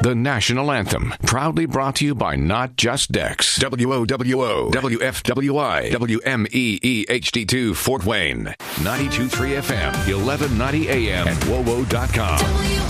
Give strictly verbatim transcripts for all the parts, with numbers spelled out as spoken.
the national anthem. Proudly brought to you by Not Just Dex. W O W O, W F W I, W M E E H D two, Fort Wayne. ninety-two point three F M, eleven ninety A M, and W O W O dot com.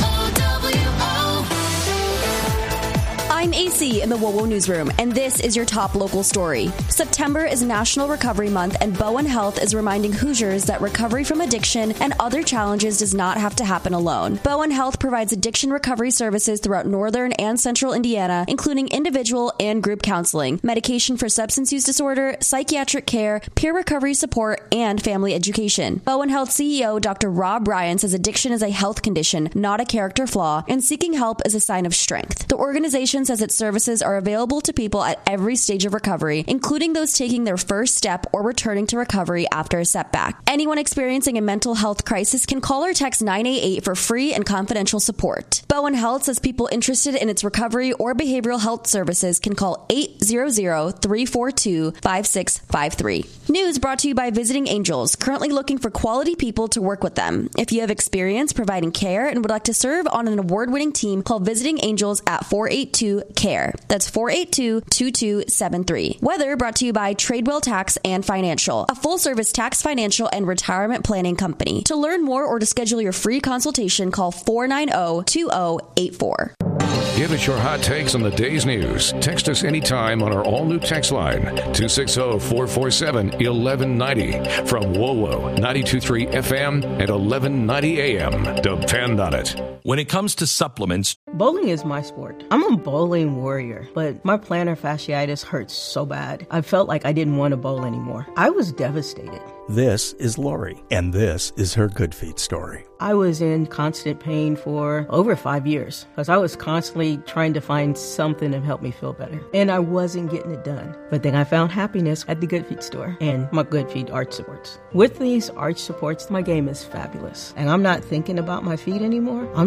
I'm A C in the W O W O Newsroom, and this is your top local story. September is National Recovery Month, and Bowen Health is reminding Hoosiers that recovery from addiction and other challenges does not have to happen alone. Bowen Health provides addiction recovery services throughout northern and central Indiana, including individual and group counseling, medication for substance use disorder, psychiatric care, peer recovery support, and family education. Bowen Health C E O Doctor Rob Ryan says addiction is a health condition, not a character flaw, and seeking help is a sign of strength. The organization says its services are available to people at every stage of recovery, including those taking their first step or returning to recovery after a setback. Anyone experiencing a mental health crisis can call or text nine eight eight for free and confidential support. Bowen Health says people interested in its recovery or behavioral health services can call eight hundred, three four two, five six five three. News brought to you by Visiting Angels, currently looking for quality people to work with them. If you have experience providing care and would like to serve on an award-winning team, call Visiting Angels at four eight two, C A R E. That's four eight two, two two seven three. Weather brought to you by Tradewell Tax and Financial, a full-service tax, financial, and retirement planning company. To learn more or to schedule your free consultation, call four nine zero, two zero eight four. Give us your hot takes on the day's news. Text us anytime on our all-new text line, two six zero, four four seven, one one nine zero. From W O W O, ninety-two point three F M and eleven ninety A M. Depend on it. When it comes to supplements, bowling is my sport. I'm a bowling warrior, but my plantar fasciitis hurts so bad. I felt like I didn't want to bowl anymore. I was devastated. This is Lori, and this is her Good Feet story. I was in constant pain for over five years because I was constantly trying to find something to help me feel better. And I wasn't getting it done. But then I found happiness at the Good Feet store and my Good Feet arch supports. With these arch supports, my game is fabulous. And I'm not thinking about my feet anymore. I'm